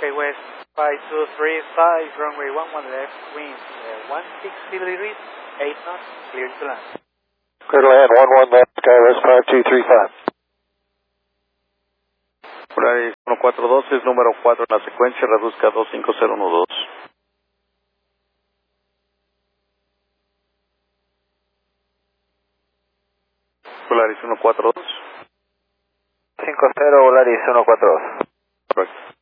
Okay, West 5235, runway 11 left, wind 160 degrees, 8 knots, clear to land. Clear to land, 11 left, SkyWest 5235. Polaris 1412 es número 4 en la secuencia, reduzca 25012. Polaris 142. 50, Volaris 142. Correcto.